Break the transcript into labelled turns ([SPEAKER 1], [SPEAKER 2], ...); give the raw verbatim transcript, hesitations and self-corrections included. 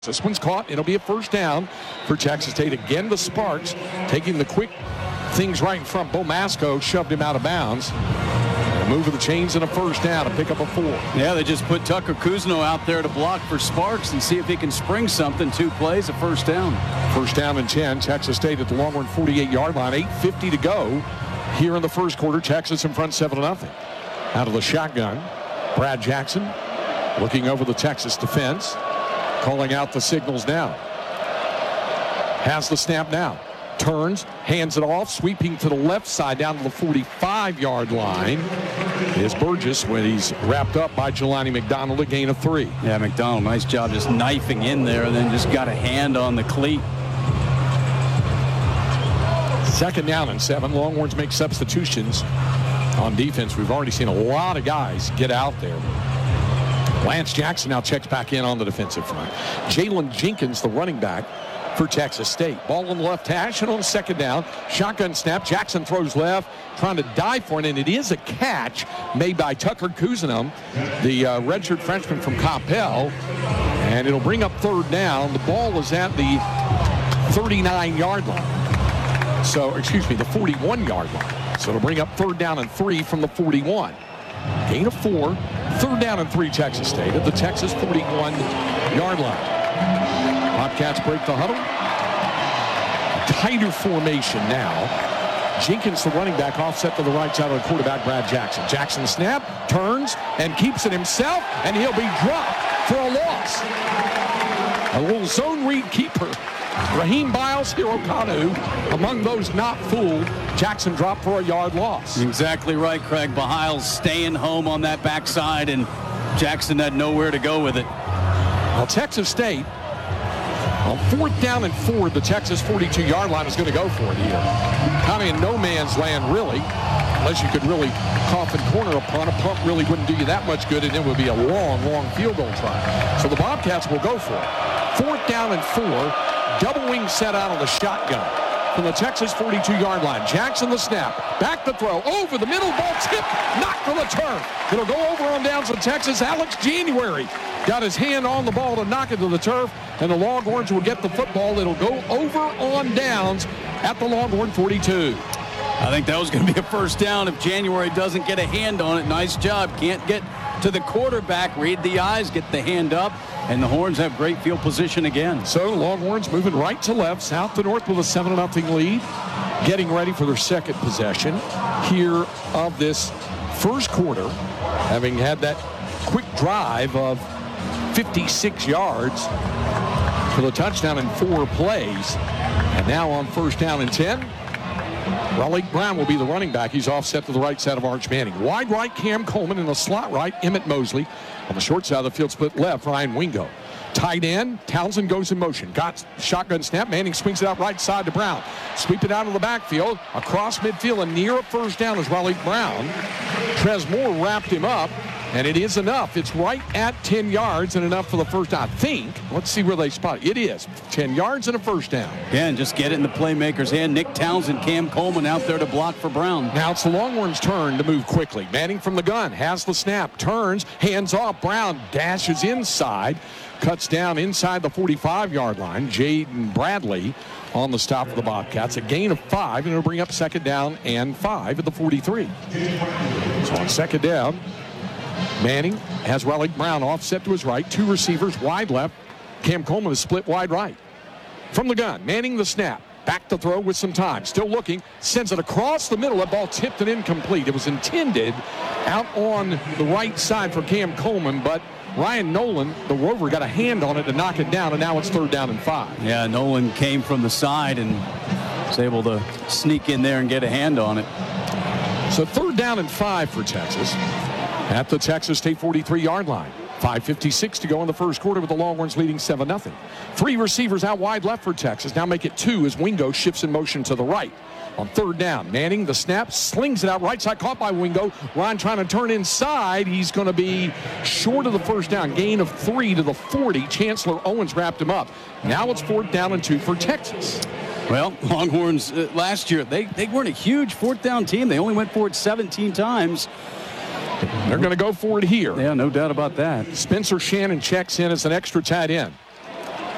[SPEAKER 1] This one's caught. It'll be a first down for Texas State. Again, the Sparks taking the quick things right in front. Bo Masco shoved him out of bounds. A move of the chains and a first down to pick up a four.
[SPEAKER 2] Yeah, they just put Tucker Kuzno out there to block for Sparks and see if he can spring something. Two plays, a first down.
[SPEAKER 1] First down and ten. Texas State at the Longhorn forty-eight yard line. eight fifty to go here in the first quarter. Texas in front seven to nothing. Out of the shotgun, Brad Jackson looking over the Texas defense. Calling out the signals now. Has the snap now. Turns, hands it off, sweeping to the left side down to the forty-five yard line is Burgess when he's wrapped up by Jelani McDonald, a gain of three.
[SPEAKER 2] Yeah, McDonald, nice job just knifing in there and then just got a hand on the cleat.
[SPEAKER 1] Second down and seven. Longhorns make substitutions on defense. We've already seen a lot of guys get out there. Lance Jackson now checks back in on the defensive front. Jalen Jenkins, the running back for Texas State. Ball on the left hash and on second down. Shotgun snap. Jackson throws left, trying to dive for it, and it is a catch made by Tucker Kuzno, the uh, redshirt Frenchman from Coppell, and it'll bring up third down. The ball is at the thirty-nine yard line. So, excuse me, the forty-one yard line. So it'll bring up third down and three from the forty-one. Gain of four. Third down and three, Texas State at the Texas forty-one yard line. Bobcats break the huddle. Tighter formation now. Jenkins, the running back, offset to the right side of the quarterback, Brad Jackson. Jackson snap, turns, and keeps it himself, and he'll be dropped for a loss. A little zone read keeper. Raheem Biles, Hero Kanu, among those not fooled. Jackson dropped for a yard loss.
[SPEAKER 2] Exactly right, Craig. Biles staying home on that backside, and Jackson had nowhere to go with it.
[SPEAKER 1] Well, Texas State, on fourth down and four, the Texas forty-two yard line is going to go for it here. Kind of in no man's land, really, unless you could really coffin corner upon a pump. Really wouldn't do you that much good, and it would be a long, long field goal try. So the Bobcats will go for it. Fourth down and four. Double wing set out on the shotgun from the Texas forty-two yard line. Jackson the snap. Back the throw. Over the middle. Ball tipped. Knocked to the turf. It'll go over on downs to Texas. Alex January got his hand on the ball to knock it to the turf. And the Longhorns will get the football. It'll go over on downs at the Longhorn forty-two.
[SPEAKER 2] I think that was going to be a first down if January doesn't get a hand on it. Nice job. Can't get to the quarterback. Read the eyes. Get the hand up. And the Horns have great field position again.
[SPEAKER 1] So Longhorns moving right to left, south to north with a seven to nothing lead. Getting ready for their second possession here of this first quarter. Having had that quick drive of fifty-six yards for the touchdown in four plays. And now on first down and ten. Raleigh Brown will be the running back. He's offset to the right side of Arch Manning. Wide right, Cam Coleman. In the slot right, Emmett Mosley. On the short side of the field, split left, Ryan Wingo. Tight end, Townsend goes in motion. Got shotgun snap. Manning swings it out right side to Brown. Sweep it out of the backfield. Across midfield and near a first down is Raleigh Brown. Trez Moore wrapped him up. And it is enough. It's right at ten yards and enough for the first down. I think. Let's see where they spot it. It is. ten yards and a first down.
[SPEAKER 2] Yeah, and just get it in the playmaker's hand. Nick Townsend, Cam Coleman out there to block for Brown.
[SPEAKER 1] Now it's the Longhorns' turn to move quickly. Manning from the gun. Has the snap. Turns. Hands off. Brown dashes inside. Cuts down inside the forty-five yard line. Jaden Bradley on the stop of the Bobcats. A gain of five, and it'll bring up second down and five at the forty-three. So on second down, Manning has Raleigh Brown offset to his right. Two receivers wide left. Cam Coleman is split wide right. From the gun, Manning the snap. Back to throw with some time. Still looking. Sends it across the middle. That ball tipped and incomplete. It was intended out on the right side for Cam Coleman, but Ryan Nolan, the Rover, got a hand on it to knock it down, and now it's third down and five.
[SPEAKER 2] Yeah, Nolan came from the side and was able to sneak in there and get a hand on it.
[SPEAKER 1] So third down and five for Texas at the Texas State forty-three yard line. five fifty-six to go in the first quarter with the Longhorns leading seven nothing. Three receivers out wide left for Texas. Now make it two as Wingo shifts in motion to the right. On third down, Manning the snap, slings it out right side, caught by Wingo. Ryan trying to turn inside. He's going to be short of the first down. Gain of three to the forty. Chancellor Owens wrapped him up. Now it's fourth down and two for Texas.
[SPEAKER 2] Well, Longhorns uh, last year, they, they weren't a huge fourth down team. They only went for it seventeen times.
[SPEAKER 1] They're going to go for it here.
[SPEAKER 2] Yeah, no doubt about that.
[SPEAKER 1] Spencer Shannon checks in as an extra tight end.